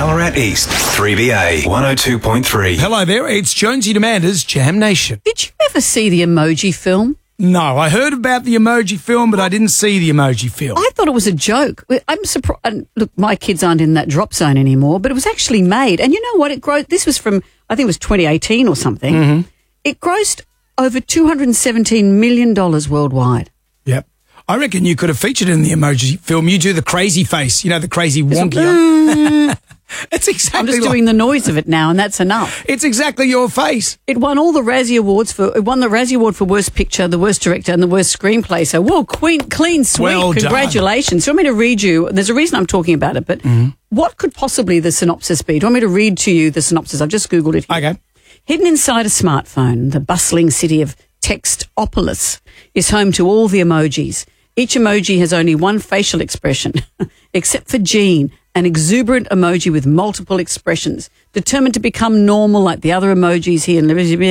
Ballarat East, 3BA 102.3. Hello there, it's Jonesy and Amanda's Jam Nation. Did you ever see the Emoji film? No, I heard about the Emoji film, but I didn't see the Emoji film. I thought it was a joke. I'm surprised. Look, my kids aren't in that drop zone anymore, but it was actually made. And you know what? This was from, I think it was 2018 or something. Mm-hmm. It grossed over $217 million worldwide. Yep. I reckon you could have featured in the Emoji film. You do the crazy face, the crazy wonky. It's exactly I'm just doing the noise of it now, and that's enough. It's exactly your face. It won all the Razzie Awards it won the Razzie Award for Worst Picture, the Worst Director, and the Worst Screenplay. So, whoa, clean sweep. Well Congratulations. done. Do you want me to read you? There's a reason I'm talking about it, but what could possibly the synopsis be? Do you want me to read to you the synopsis? I've just Googled it here. Okay. Hidden inside a smartphone, the bustling city of Textopolis is home to all the emojis. Each emoji has only one facial expression, except for Jean, an exuberant emoji with multiple expressions, determined to become normal like the other emojis here.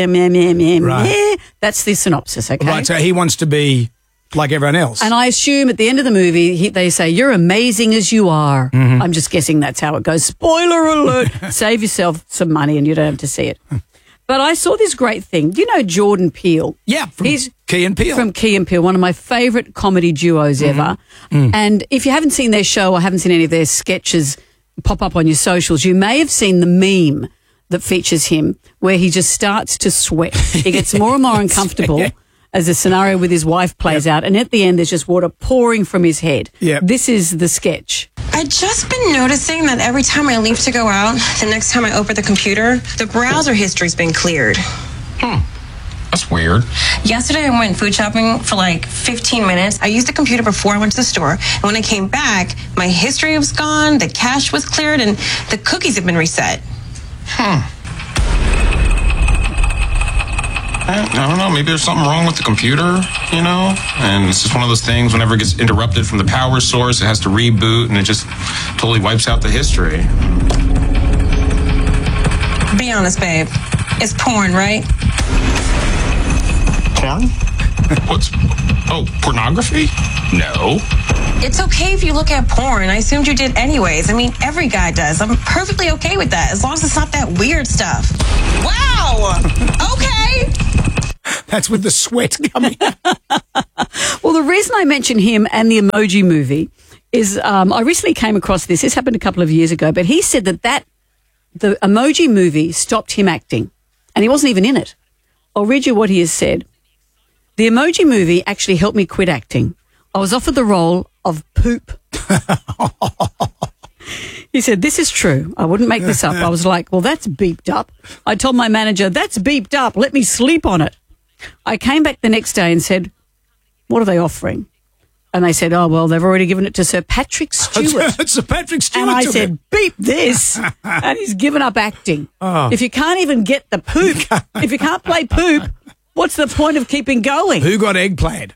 Right. That's the synopsis, okay? Right, so he wants to be like everyone else. And I assume at the end of the movie, they say, you're amazing as you are. Mm-hmm. I'm just guessing that's how it goes. Spoiler alert. Save yourself some money and you don't have to see it. But I saw this great thing. Do you know Jordan Peele? Yeah, from Key and Peele. From Key and Peele, one of my favourite comedy duos ever. And if you haven't seen their show or haven't seen any of their sketches pop up on your socials, you may have seen the meme that features him where he just starts to sweat. He gets more and more uncomfortable as the scenario with his wife plays out. And at the end, there's just water pouring from his head. This is the sketch. I've just been noticing that every time I leave to go out, the next time I open the computer, the browser history's been cleared. That's weird. Yesterday, I went food shopping for like 15 minutes. I used the computer before I went to the store. And when I came back, my history was gone, the cache was cleared, and the cookies have been reset. I don't know, maybe there's something wrong with the computer, And it's just one of those things, whenever it gets interrupted from the power source, it has to reboot, and it just totally wipes out the history. Be honest, babe. It's porn, right? Porn? Pornography? No. It's okay if you look at porn. I assumed you did anyways. I mean, every guy does. I'm perfectly okay with that, as long as it's not that weird stuff. Wow! Okay! That's with the sweat coming out. Well, the reason I mention him and the Emoji Movie is I recently came across this. This happened a couple of years ago, but he said that the Emoji Movie stopped him acting, and he wasn't even in it. I'll read you what he has said. The Emoji Movie actually helped me quit acting. I was offered the role of Poop. He said, this is true. I wouldn't make this up. I was like, well, that's beeped up. I told my manager, that's beeped up. Let me sleep on it. I came back the next day and said, what are they offering? And they said, oh, well, they've already given it to Sir Patrick Stewart. Sir Patrick Stewart. And I said, beep this. And he's given up acting. If you can't even get the poop, if you can't play Poop, what's the point of keeping going? Who got eggplant?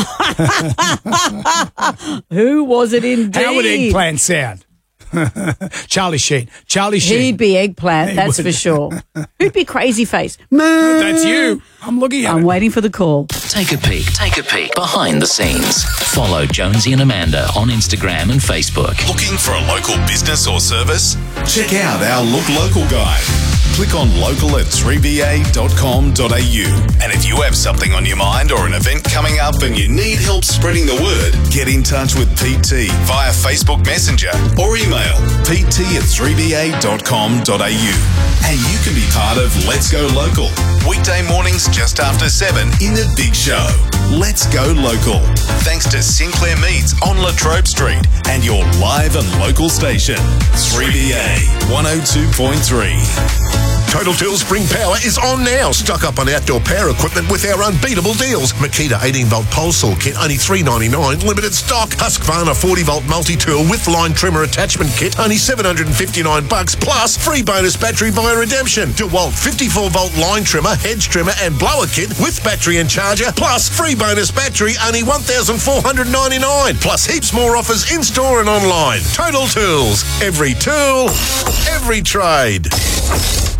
Who was it indeed? How would eggplant sound? Charlie Sheen. He'd be eggplant, that's for sure. Who'd be crazy face? That's you. I'm looking at it. I'm waiting for the call. Take a peek behind the scenes. Follow Jonesy and Amanda on Instagram and Facebook. Looking for a local business or service? Check out our Look Local guide. Click on local at 3va.com.au. And if you have something on your mind or an event coming up and you need help spreading the word, get in touch with PT via Facebook Messenger or email pt@3va.com.au. And you can be part of Let's Go Local. Weekday mornings just after 7 in the Big Show. Let's Go Local. Thanks to Sinclair Meats on Latrobe Street and your live and local station, 3VA 102.3. Total Tools Spring Power is on now. Stock up on outdoor power equipment with our unbeatable deals. Makita 18-volt pole saw kit, only $3.99, limited stock. Husqvarna 40-volt multi-tool with line trimmer attachment kit, only $759, plus free bonus battery via redemption. DeWalt 54-volt line trimmer, hedge trimmer and blower kit with battery and charger, plus free bonus battery, only $1,499, plus heaps more offers in-store and online. Total Tools. Every tool, every trade.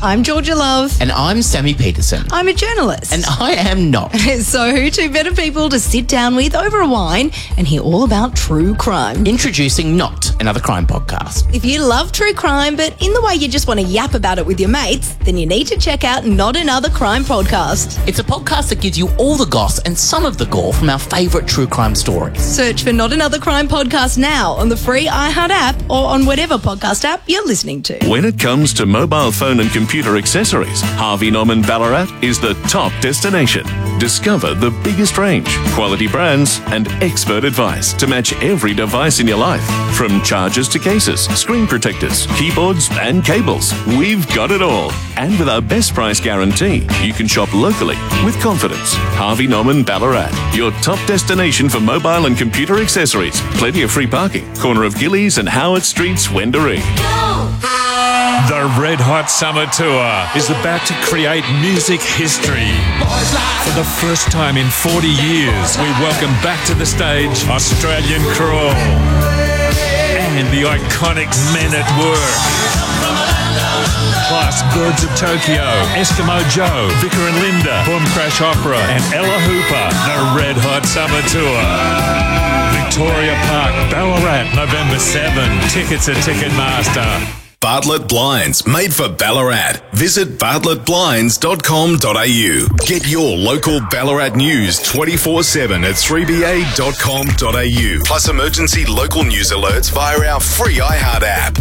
I'm Georgia Love. And I'm Sammy Peterson. I'm a journalist. And I am not. So who two better people to sit down with over a wine and hear all about true crime? Introducing Not, another crime podcast. If you love true crime, but in the way you just want to yap about it with your mates, then you need to check out Not Another Crime Podcast. It's a podcast that gives you all the goss and some of the gore from our favourite true crime stories. Search for Not Another Crime Podcast now on the free iHeart app or on whatever podcast app you're listening to. When it comes to mobile phone and computer accessories, Harvey Norman Ballarat is the top destination. Discover the biggest range, quality brands, and expert advice to match every device in your life. From chargers to cases, screen protectors, keyboards, and cables, we've got it all. And with our best price guarantee, you can shop locally with confidence. Harvey Norman Ballarat, your top destination for mobile and computer accessories. Plenty of free parking. Corner of Gillies and Howard Streets, Wendouree. The Red Hot Summer Tour is about to create music history. For the first time in 40 years, we welcome back to the stage Australian Crawl and the iconic Men at Work. Plus Birds of Tokyo, Eskimo Joe, Vicar and Linda, Boom Crash Opera, and Ella Hooper. The Red Hot Summer Tour. Victoria Park, Ballarat, November 7. Tickets at Ticketmaster. Bartlett Blinds, made for Ballarat. Visit bartlettblinds.com.au. Get your local Ballarat news 24/7 at 3ba.com.au. Plus emergency local news alerts via our free iHeart app.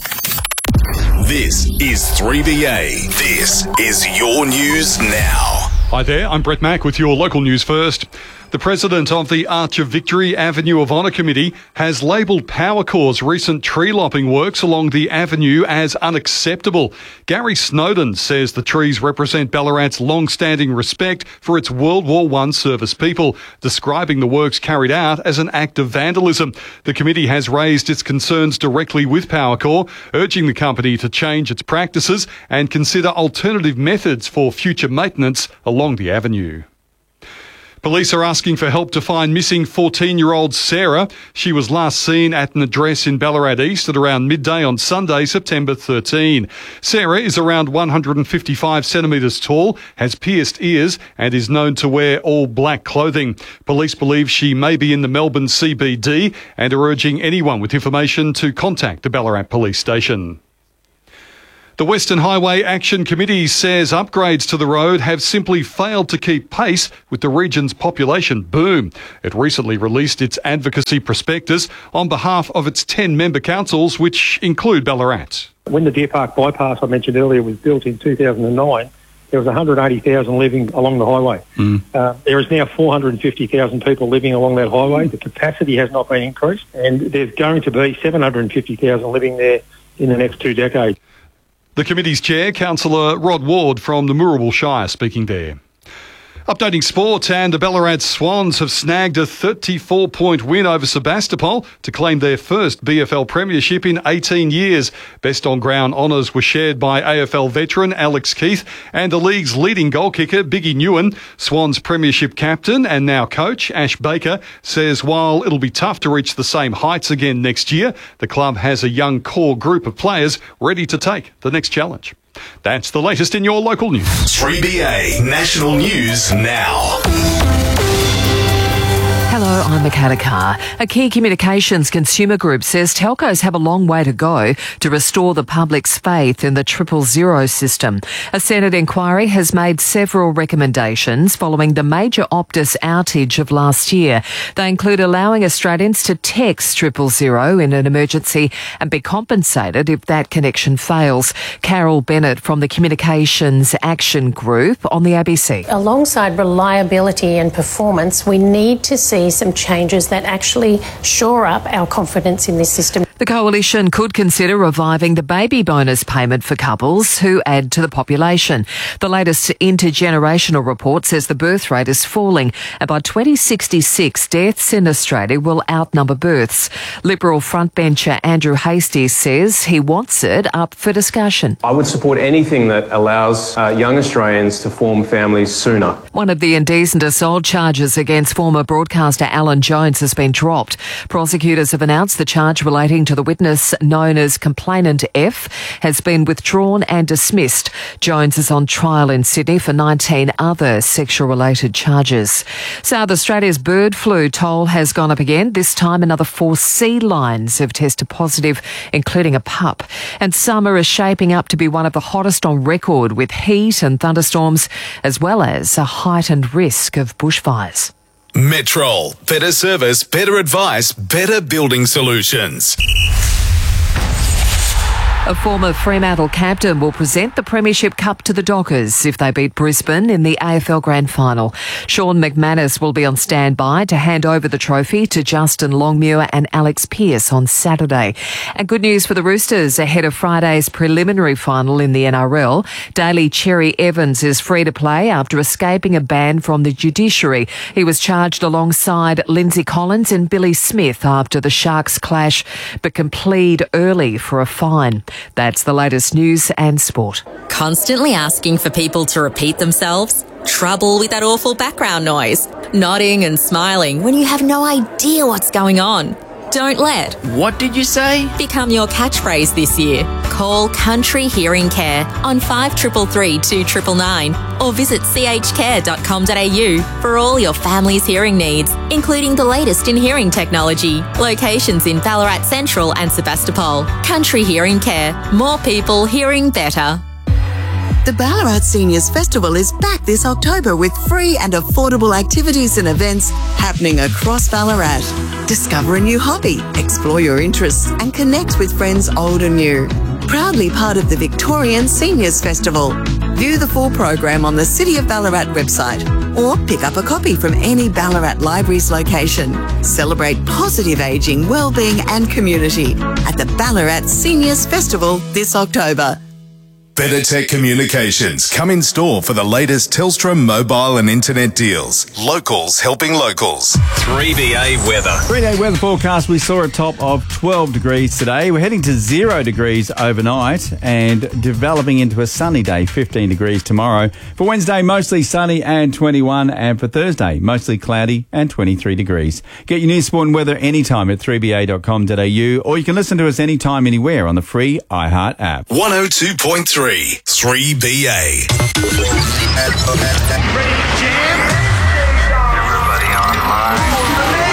This is 3BA. This is your news now. Hi there, I'm Brett Mack with your local news first. The president of the Arch of Victory Avenue of Honour Committee has labelled Powercor's recent tree lopping works along the avenue as unacceptable. Gary Snowden says the trees represent Ballarat's long-standing respect for its World War I service people, describing the works carried out as an act of vandalism. The committee has raised its concerns directly with Powercor, urging the company to change its practices and consider alternative methods for future maintenance along the avenue. Police are asking for help to find missing 14-year-old Sarah. She was last seen at an address in Ballarat East at around midday on Sunday, September 13. Sarah is around 155 centimetres tall, has pierced ears and is known to wear all black clothing. Police believe she may be in the Melbourne CBD and are urging anyone with information to contact the Ballarat Police Station. The Western Highway Action Committee says upgrades to the road have simply failed to keep pace with the region's population boom. It recently released its advocacy prospectus on behalf of its 10 member councils, which include Ballarat. When the Deer Park bypass I mentioned earlier was built in 2009, there was 180,000 living along the highway. There is now 450,000 people living along that highway. The capacity has not been increased, and there's going to be 750,000 living there in the next 2 decades. The committee's chair, Councillor Rod Ward from the Moorabool Shire, speaking there. Updating sport, and the Ballarat Swans have snagged a 34-point win over Sebastopol to claim their first BFL premiership in 18 years. Best on-ground honours were shared by AFL veteran Alex Keith and the league's leading goal kicker, Biggie Newen. Swans premiership captain and now coach, Ash Baker, says while it'll be tough to reach the same heights again next year, the club has a young core group of players ready to take the next challenge. That's the latest in your local news. 3BA National News Now. Hello, I'm Makata Carr. A key communications consumer group says telcos have a long way to go to restore the public's faith in the 000 system. A Senate inquiry has made several recommendations following the major Optus outage of last year. They include allowing Australians to text 000 in an emergency and be compensated if that connection fails. Carol Bennett from the Communications Action Group on the ABC. Alongside reliability and performance, we need to see some changes that actually shore up our confidence in this system. The coalition could consider reviving the baby bonus payment for couples who add to the population. The latest intergenerational report says the birth rate is falling, and by 2066, deaths in Australia will outnumber births. Liberal frontbencher Andrew Hastie says he wants it up for discussion. I would support anything that allows young Australians to form families sooner. One of the indecent assault charges against former broadcaster Alan Jones has been dropped. Prosecutors have announced the charge relating according to the witness known as Complainant F, has been withdrawn and dismissed. Jones is on trial in Sydney for 19 other sexual-related charges. South Australia's bird flu toll has gone up again. This time another 4 sea lions have tested positive, including a pup. And summer is shaping up to be one of the hottest on record, with heat and thunderstorms, as well as a heightened risk of bushfires. Metrol. Better service, better advice, better building solutions. A former Fremantle captain will present the Premiership Cup to the Dockers if they beat Brisbane in the AFL Grand Final. Sean McManus will be on standby to hand over the trophy to Justin Longmuir and Alex Pearce on Saturday. And good news for the Roosters ahead of Friday's preliminary final in the NRL. Daly Cherry Evans is free to play after escaping a ban from the judiciary. He was charged alongside Lindsay Collins and Billy Smith after the Sharks clash, but can plead early for a fine. That's the latest news and sport. Constantly asking for people to repeat themselves? Trouble with that awful background noise? Nodding and smiling when you have no idea what's going on? Don't let What did you say? become your catchphrase this year. Call Country Hearing Care on 5333 2999 or visit chcare.com.au for all your family's hearing needs, including the latest in hearing technology. Locations in Ballarat Central and Sebastopol. Country Hearing Care. More people hearing better. The Ballarat Seniors Festival is back this October with free and affordable activities and events happening across Ballarat. Discover a new hobby, explore your interests and connect with friends old and new. Proudly part of the Victorian Seniors Festival. View the full program on the City of Ballarat website or pick up a copy from any Ballarat Libraries location. Celebrate positive ageing, wellbeing and community at the Ballarat Seniors Festival this October. Better Tech Communications. Come in store for the latest Telstra mobile and internet deals. Locals helping locals. 3BA weather. 3-day weather forecast. We saw a top of 12 degrees today. We're heading to 0 degrees overnight and developing into a sunny day, 15 degrees tomorrow. For Wednesday, mostly sunny and 21. And for Thursday, mostly cloudy and 23 degrees. Get your news, sport and weather anytime at 3ba.com.au or you can listen to us anytime, anywhere on the free iHeart app. 102.3 3BA. Ready to jam? Everybody online.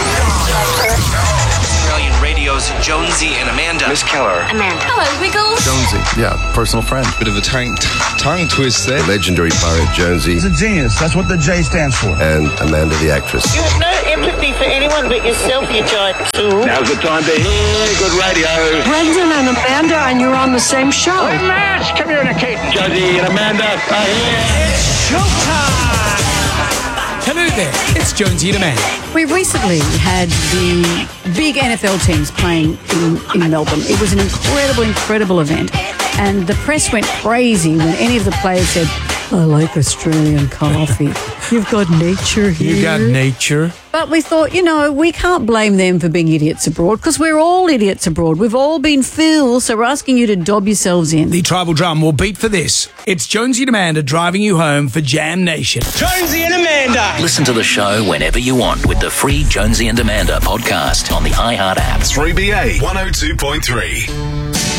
Australian Radio's Jonesy and Amanda. Miss Keller. Amanda. Hello, Wiggles. Jonesy, yeah, personal friend. Bit of a tongue twist there. The legendary pirate Jonesy. He's a genius. That's what the J stands for. And Amanda the actress. You have no empathy for anyone but yourself, you giant tool. Now's the time to hear good radio. Brendan and Amanda, and you're on the same show. We're mass communicating. Jonesy and Amanda are here. It's showtime! Hello there, it's Jonesy and Amanda. We recently had the big NFL teams playing in Melbourne. It was an incredible event. And the press went crazy when any of the players said, I like Australian coffee. You've got nature here. You got nature. But we thought, we can't blame them for being idiots abroad because we're all idiots abroad. We've all been fools, so we're asking you to dob yourselves in. The tribal drum will beat for this. It's Jonesy and Amanda driving you home for Jam Nation. Jonesy and Amanda. Listen to the show whenever you want with the free Jonesy and Amanda podcast on the iHeart app. 3BA 102.3.